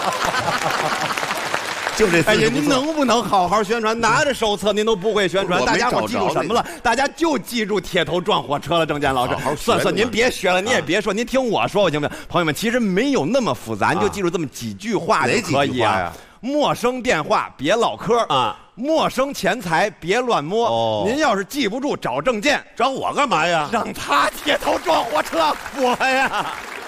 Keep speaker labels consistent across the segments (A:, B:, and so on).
A: 就这四个不错。
B: 您能不能好好宣传？拿着手册您都不会宣传，大家伙记住什么了？大家就记住铁头撞火车了。郑健老师，算，您别学了，您也别说，您听我说，行不行？朋友们，其实没有那么复杂，您就记住这么几句话就可以啊。陌生电话别唠嗑啊，陌生钱财别乱摸。哦，您要是记不住，找郑健，
A: 找我干嘛呀？
B: 让他铁头撞火车，我呀。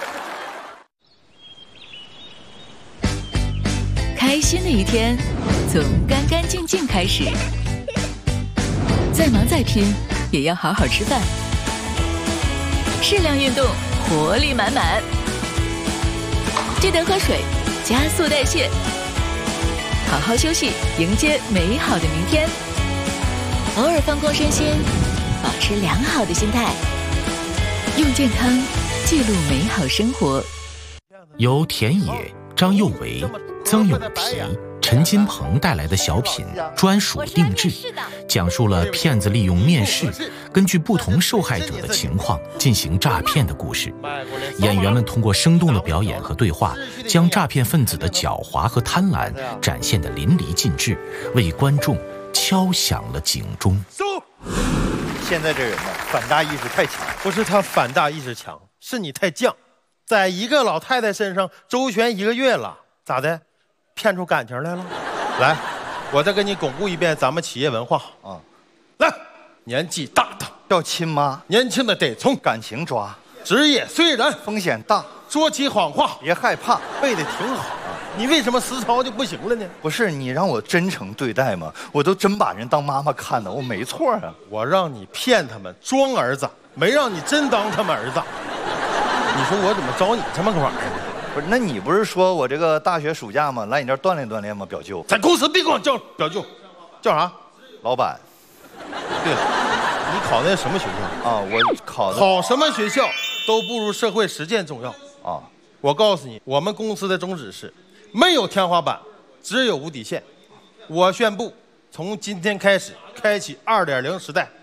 C: 开心的一天，从干干净净开始。再忙再拼，也要好好吃饭。适量运动，活力满满。记得喝水，加速代谢。好好休息，迎接美好的明天。偶尔放空身心，保持良好的心态，用健康记录美好生活。
D: 由田野、张佑维、曾永提、陈金鹏带来的小品专属定制，讲述了骗子利用面试，根据不同受害者的情况进行诈骗的故事。演员们通过生动的表演和对话，将诈骗分子的狡猾和贪婪展现得淋漓尽致，为观众敲响了警钟。
E: 现在这人呢，反诈意识太强。
F: 不是他反诈意识强，是你太犟，在一个老太太身上周旋1个月了，咋的？骗出感情来了？来，我再给你巩固一遍咱们企业文化啊！来，年纪大的
E: 要亲妈，
F: 年轻的得从
E: 感情抓，
F: 职业虽然
E: 风险大，
F: 说起谎话
E: 别害怕，
F: 背得挺好。你为什么实操就不行了呢？
E: 不是你让我真诚对待吗？我都真把人当妈妈看呢，我没错啊。
F: 我让你骗他们装儿子，没让你真当他们儿子。你说我怎么招你这么个玩意儿？
E: 不是，那你不是说我这个大学暑假吗？来你这儿锻炼锻炼吗？表舅，
F: 在公司别管叫表舅，叫啥？
E: 老板。
F: 对了，你考的什么学校
E: 啊？我考的。
F: 考什么学校都不如社会实践重要
E: 啊！
F: 我告诉你，我们公司的宗旨是，没有天花板，只有无底线。我宣布，从今天开始，开启2.0时代。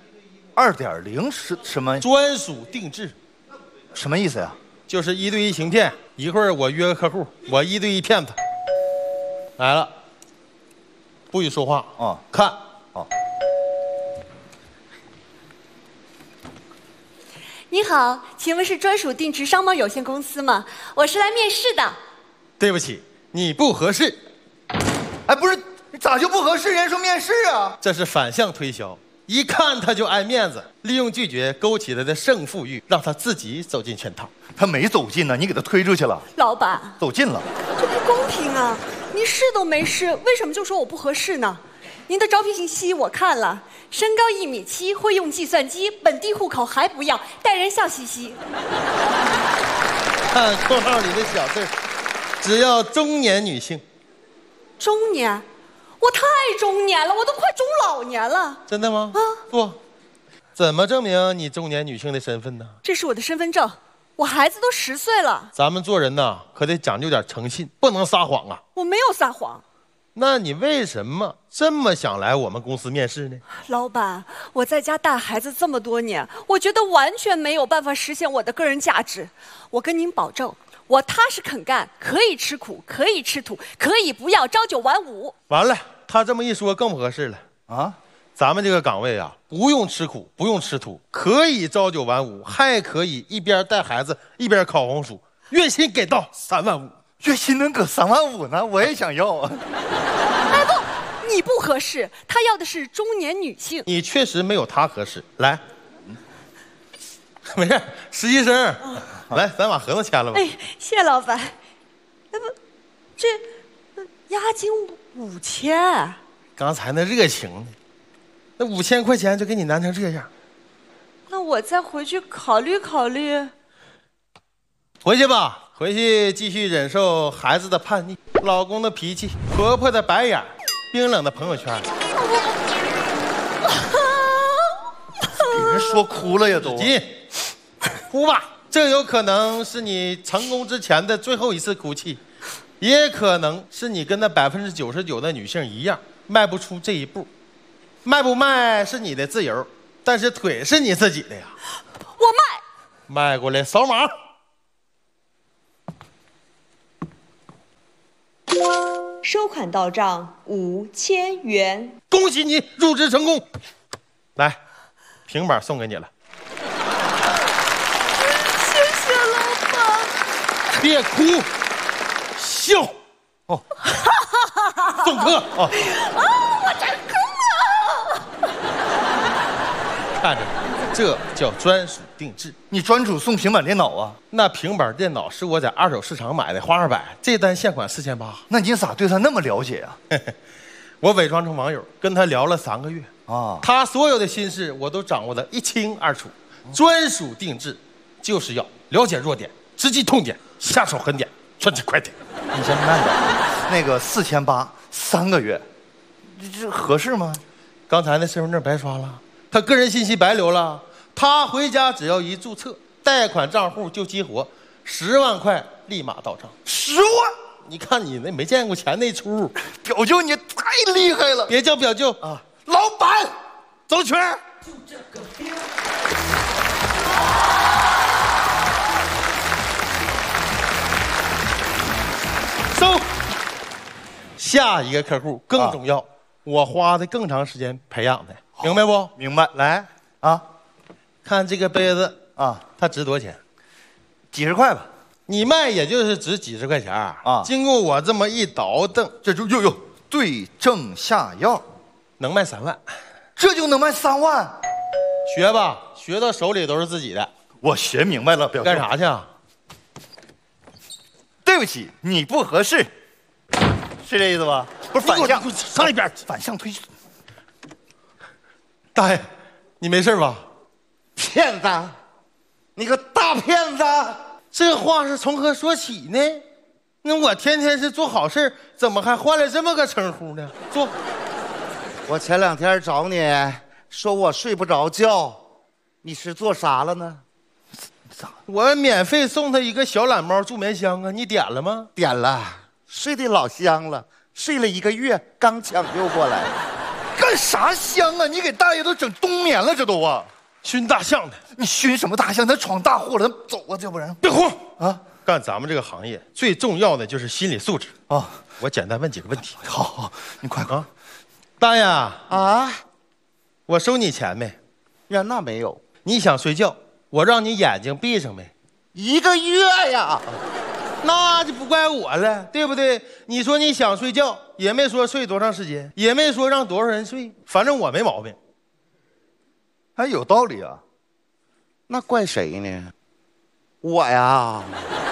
E: 2.0是什么？
F: 专属定制。
E: 什么意思呀？
F: 就是1对1行骗，一会儿我约个客户，我1对1骗他。来了，不许说话啊！看啊！
G: 你好，请问是专属定制商贸有限公司吗？我是来面试的。
F: 对不起，你不合适。
E: 哎，不是，你咋就不合适？人家说面试啊。
F: 这是反向推销。一看他就爱面子，利用拒绝勾起他的胜负欲，让他自己走进圈套。
E: 他没走进呢，你给他推出去了。
G: 老板，
E: 走进了，
G: 这不公平啊！您试都没试，为什么就说我不合适呢？您的招聘信息我看了，身高1.7米，会用计算机，本地户口还不要，待人笑嘻嘻。
F: 看括号里的小字，只要中年女性。
G: 中年？我太中年了，我都快中老年了。
F: 真的吗？啊，不，怎么证明你中年女性的身份呢？
G: 这是我的身份证，我孩子都10岁了。
F: 咱们做人呐，可得讲究点诚信，不能撒谎啊。
G: 我没有撒谎。
F: 那你为什么这么想来我们公司面试呢？
G: 老板，我在家带孩子这么多年，我觉得完全没有办法实现我的个人价值。我跟您保证，我踏实肯干，可以吃苦，可以吃土，可以不要朝9晚5。
F: 完了，他这么一说更不合适了啊！咱们这个岗位啊，不用吃苦，不用吃土，可以朝9晚5，还可以一边带孩子一边烤红薯，月薪给到3万5。
E: 月薪能搁3万5呢？我也想要啊！
G: 哎不，你不合适，他要的是中年女性。
F: 你确实没有他合适。来，没事，实习生，来，咱把合同签了吧。
G: 哎，谢老板。哎不，这押金5000。
F: 刚才那热情呢，那5000块钱就给你难成这样。
G: 那我再回去考虑考虑。
F: 回去吧。回去继续忍受孩子的叛逆、老公的脾气、婆婆的白眼、冰冷的朋友圈。
E: 给人说哭了呀都。
F: 哭吧，这有可能是你成功之前的最后一次哭泣，也可能是你跟那99%的女性一样，迈不出这一步。迈不迈是你的自由，但是腿是你自己的呀。
G: 我迈。
F: 迈过来扫码。
H: 收款到账5000元。
F: 恭喜你入职成功，来，平板送给你了。
G: 谢谢老板。
F: 别哭，笑。哦，送客哦。
G: 我成功了。
F: 看着，这叫专属定制。
E: 你专属送平板电脑啊？
F: 那平板电脑是我在二手市场买的，花200，这单现款4800。
E: 那你咋对他那么了解啊？
F: 我伪装成网友，跟他聊了3个月
E: 啊，
F: 他所有的心事我都掌握得一清二楚。专属定制，就是要了解弱点，直击痛点，下手狠点，算是快点。
E: 你先慢点，那个4800，3个月，这合适吗？
F: 刚才那身份证白刷了，他个人信息白留了，他回家只要一注册，贷款账户就激活，10万块立马到账。
E: 10万？
F: 你看你那没见过钱那出，
E: 表舅你太厉害了！
F: 别叫表舅
E: 啊，老板，
F: 走圈儿。
I: 就这个边。
F: 收。下一个客户更重要，我花的更长时间培养的，明白不？
E: 明白。
F: 来
E: 啊，
F: 看这个杯子
E: 啊，
F: 它值多少钱？
E: 几十块吧。
F: 你卖也就是值几十块钱
E: 啊。
F: 经过我这么一倒腾，
E: 这就又对症下药，
F: 能卖3万。
E: 这就能卖3万？
F: 学吧，学到手里都是自己的。
E: 我学明白了，表哥。
F: 干啥去啊？
E: 对不起，你不合适，是这意思吧？不是反向，
F: 上一边，
E: 反向推。
F: 大爷，你没事吧？
I: 骗子，你个大骗子！
F: 这话是从何说起呢？那我天天是做好事，怎么还换了这么个称呼呢？坐。
I: 我前2天找你说我睡不着觉，你是做啥了呢？
F: 我免费送他一个小懒猫助眠香啊，你点了吗？
I: 点了，睡得老香了，睡了1个月，刚抢救过来。
E: 干啥香啊？你给大爷都整冬眠了，这都啊！
F: 熏大象的，
E: 你熏什么大象？他闯大祸了，他走啊！要不然
F: 别慌
E: 啊！
F: 干咱们这个行业最重要的就是心理素质
E: 啊！
F: 我简单问几个问题。
E: 好，你快啊！
F: 大爷
I: 啊，
F: 我收你钱没？
I: 呀，那没有。
F: 你想睡觉，我让你眼睛闭上没
I: ？1个月呀，
F: 那就不怪我了，对不对？你说你想睡觉，也没说睡多长时间，也没说让多少人睡，反正我没毛病。
E: 还有道理啊？
I: 那怪谁呢？我呀。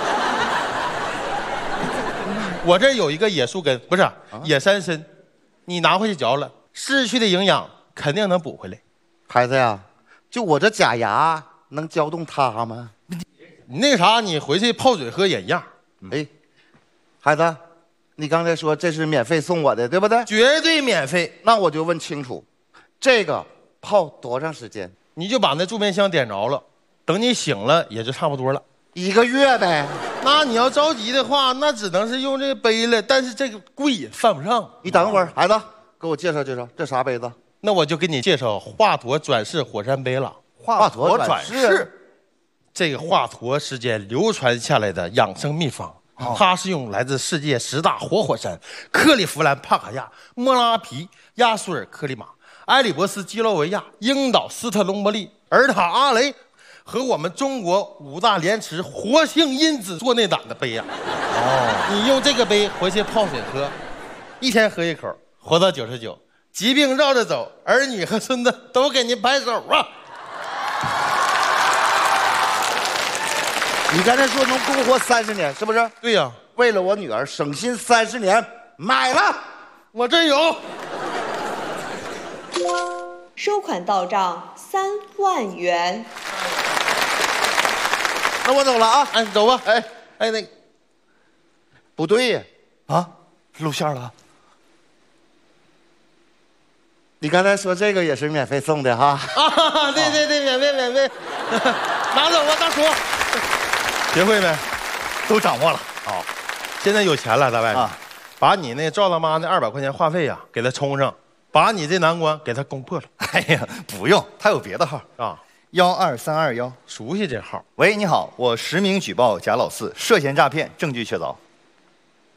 F: 我这有一个野树根，不是野山参，你拿回去嚼了，失去的营养肯定能补回来。
I: 孩子呀，就我这假牙能嚼动它吗？
F: 你那啥，你回去泡水喝也一样。
I: 哎，孩子，你刚才说这是免费送我的，对不对？
F: 绝对免费。
I: 那我就问清楚，这个泡多长时间？
F: 你就把那助眠香点着了，等你醒了也就差不多了。
I: 1个月呗。
F: 那你要着急的话，那只能是用这个杯了，但是这个贵，犯不上。
I: 你等会儿，孩子，给我介绍介绍，这啥杯子？
F: 那我就给你介绍华佗转世火山杯了。
I: 华佗转世，
F: 这个华佗时间流传下来的养生秘方，它是用来自世界10大活火山：克利夫兰、帕卡亚、莫拉皮、亚速尔克里马、埃里伯斯、基洛维亚、英岛、斯特隆伯利、尔塔阿雷和我们中国5大莲池活性因子做内胆的杯呀。你用这个杯回去泡水喝，1天喝1口，活到99，疾病绕着走，儿女和孙子都给您拍手啊！
I: 你刚才说能多活30年，是不是？
F: 对呀，
I: 为了我女儿省心30年，买了。
F: 我这有。
H: 收款到账3万元。
I: 那我走了啊！
F: 哎，走吧。哎，那
I: 不对呀，
E: 啊，露馅了。
I: 你刚才说这个也是免费送的哈？
F: 啊，对，免费，拿走吧，大叔。学会没？
E: 都掌握了。
F: 好，现在有钱了，大外甥，把你那赵大妈那200块钱话费呀，给他充上，把你这难关给他攻破了。
E: 哎呀，不用，他有别的号
F: 啊
E: ，12321，
F: 熟悉这号。
E: 喂，你好，我实名举报贾老四涉嫌诈骗，证据确凿。